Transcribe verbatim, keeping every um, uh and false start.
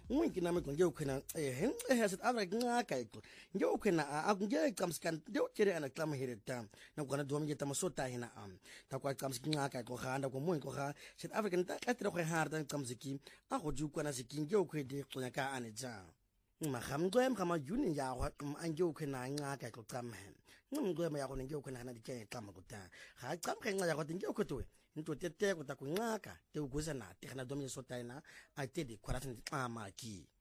Mwinki na meko nge ukena eh eh South Africa ngaka iko. Nge ukena akunge kamskan nge ukere ana klama hereta. Na kwana domi nge tamasota hina am. Ta kwa kamsiki ngaka iko khanda ko mwinko kha South Africa nta katra ko harda kamsiki a go ju kwana siki nge ukwede qonya ka aneja. Mahamgwe mkhama juni ya wa anje ukena ngaka iko kama. Ngumgwe ya ko nge ukena na dike kama kuta. Ha kamka ngaka ko nge ukotwe. Nto tete ko ta kunaka te uguza na te kana domi sota ina a te de kwaratini amaki.